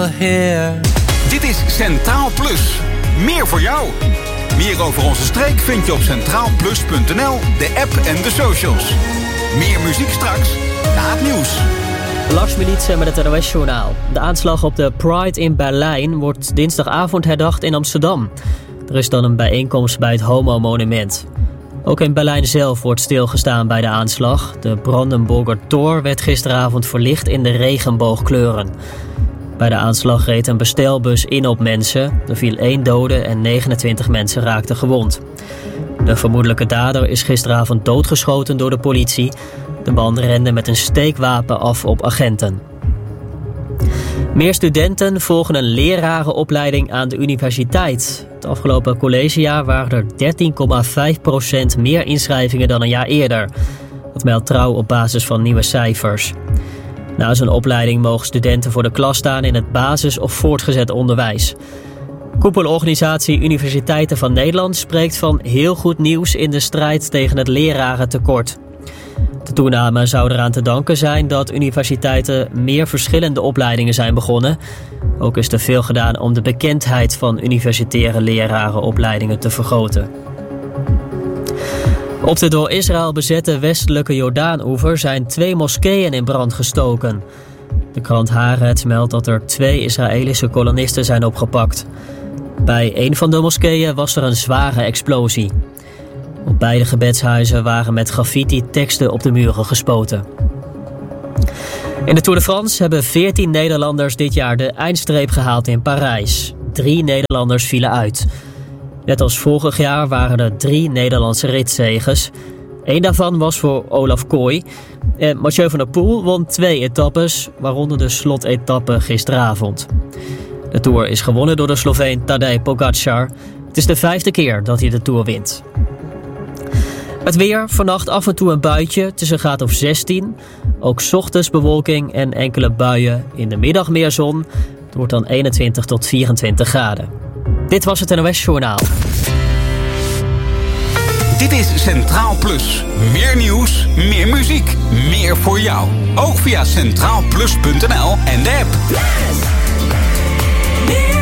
Dit is Centraal Plus. Meer voor jou. Meer over onze streek vind je op centraalplus.nl, de app en de socials. Meer muziek straks na het nieuws. Lars Militsen met het NOS-journaal. De aanslag op de Pride in Berlijn wordt dinsdagavond herdacht in Amsterdam. Er is dan een bijeenkomst bij het Homo-monument. Ook in Berlijn zelf wordt stilgestaan bij de aanslag. De Brandenburger Tor werd gisteravond verlicht in de regenboogkleuren. Bij de aanslag reed een bestelbus in op mensen. Er viel 1 dode en 29 mensen raakten gewond. De vermoedelijke dader is gisteravond doodgeschoten door de politie. De man rende met een steekwapen af op agenten. Meer studenten volgen een lerarenopleiding aan de universiteit. Het afgelopen collegejaar waren er 13,5% meer inschrijvingen dan een jaar eerder. Dat meldt Trouw op basis van nieuwe cijfers. Na zo'n opleiding mogen studenten voor de klas staan in het basis- of voortgezet onderwijs. Koepelorganisatie Universiteiten van Nederland spreekt van heel goed nieuws in de strijd tegen het lerarentekort. De toename zou eraan te danken zijn dat universiteiten meer verschillende opleidingen zijn begonnen. Ook is er veel gedaan om de bekendheid van universitaire lerarenopleidingen te vergroten. Op de door Israël bezette westelijke Jordaan-oever zijn 2 moskeeën in brand gestoken. De krant Haaretz meldt dat er 2 Israëlische kolonisten zijn opgepakt. Bij een van de moskeeën was er een zware explosie. Op beide gebedshuizen waren met graffiti teksten op de muren gespoten. In de Tour de France hebben 14 Nederlanders dit jaar de eindstreep gehaald in Parijs. 3 Nederlanders vielen uit. Net als vorig jaar waren er 3 Nederlandse ritzeges. 1 daarvan was voor Olaf Kooi. En Mathieu van der Poel won 2 etappes, waaronder de slotetappe gisteravond. De Tour is gewonnen door de Sloveen Tadej Pogačar. Het is de 5e keer dat hij de Tour wint. Het weer, vannacht af en toe een buitje, het is een graad of 16. Ook 's ochtends bewolking en enkele buien. In de middag meer zon. Het wordt dan 21 tot 24 graden. Dit was het NOS-journaal. Dit is Centraal Plus. Meer nieuws, meer muziek, meer voor jou. Ook via centraalplus.nl en de app.